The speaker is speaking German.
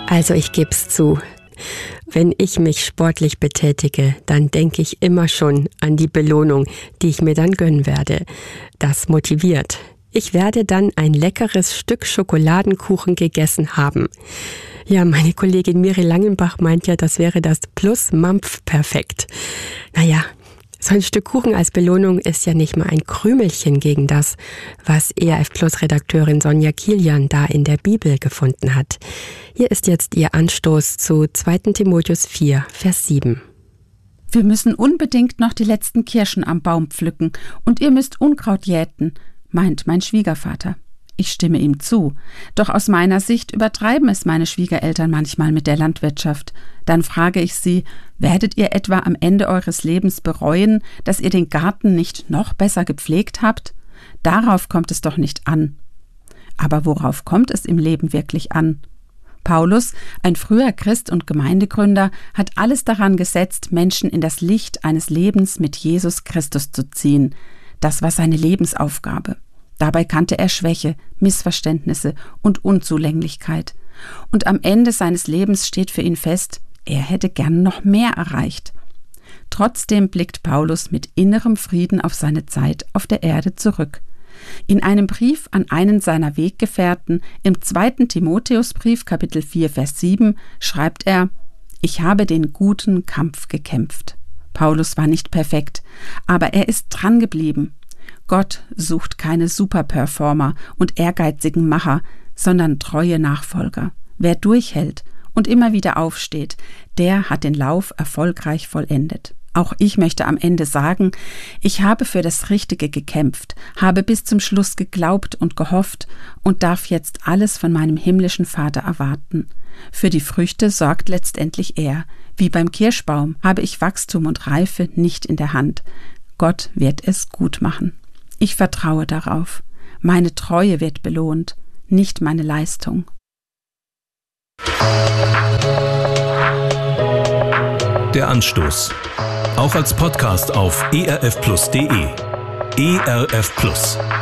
Also ich geb's zu. Wenn ich mich sportlich betätige, dann denke ich immer schon an die Belohnung, die ich mir dann gönnen werde. Das motiviert. Ich werde dann ein leckeres Stück Schokoladenkuchen gegessen haben. Ja, meine Kollegin Miri Langenbach meint ja, das wäre das Plus-Mampf perfekt. Naja, so ein Stück Kuchen als Belohnung ist ja nicht mal ein Krümelchen gegen das, was ERF-Plus-Redakteurin Sonja Kilian da in der Bibel gefunden hat. Hier ist jetzt ihr Anstoß zu 2. Timotheus 4, Vers 7. Wir müssen unbedingt noch die letzten Kirschen am Baum pflücken und ihr müsst Unkraut jäten, meint mein Schwiegervater. Ich stimme ihm zu. Doch aus meiner Sicht übertreiben es meine Schwiegereltern manchmal mit der Landwirtschaft. Dann frage ich sie, werdet ihr etwa am Ende eures Lebens bereuen, dass ihr den Garten nicht noch besser gepflegt habt? Darauf kommt es doch nicht an. Aber worauf kommt es im Leben wirklich an? Paulus, ein früher Christ und Gemeindegründer, hat alles daran gesetzt, Menschen in das Licht eines Lebens mit Jesus Christus zu ziehen. Das war seine Lebensaufgabe. Dabei kannte er Schwäche, Missverständnisse und Unzulänglichkeit. Und am Ende seines Lebens steht für ihn fest, er hätte gern noch mehr erreicht. Trotzdem blickt Paulus mit innerem Frieden auf seine Zeit auf der Erde zurück. In einem Brief an einen seiner Weggefährten, im 2. Timotheusbrief, Kapitel 4, Vers 7, schreibt er: Ich habe den guten Kampf gekämpft. Paulus war nicht perfekt, aber er ist dran geblieben. Gott sucht keine Superperformer und ehrgeizigen Macher, sondern treue Nachfolger. Wer durchhält und immer wieder aufsteht, der hat den Lauf erfolgreich vollendet. Auch ich möchte am Ende sagen, ich habe für das Richtige gekämpft, habe bis zum Schluss geglaubt und gehofft und darf jetzt alles von meinem himmlischen Vater erwarten. Für die Früchte sorgt letztendlich er. Wie beim Kirschbaum habe ich Wachstum und Reife nicht in der Hand. Gott wird es gut machen. Ich vertraue darauf. Meine Treue wird belohnt, nicht meine Leistung. Der Anstoß. Auch als Podcast auf erfplus.de. ERF Plus.